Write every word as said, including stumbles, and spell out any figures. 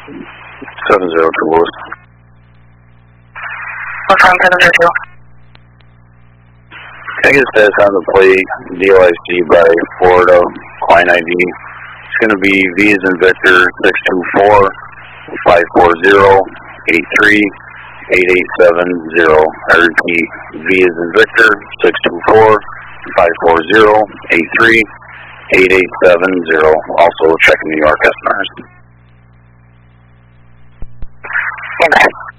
seven zero two Lewis. What's wrong, seven zero two? Can I get status on the plate, D O I C by Florida, client I D? It's going to be V as in Victor, six two four, five four zero, eight three, eight eight seven zero. I repeat, V as in Victor, six two four, five four zero, eight three, eight eight seven zero. Also checking New York customers. Stand by.